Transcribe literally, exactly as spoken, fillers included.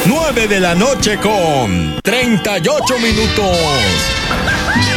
nueve de la noche con treinta y ocho minutos.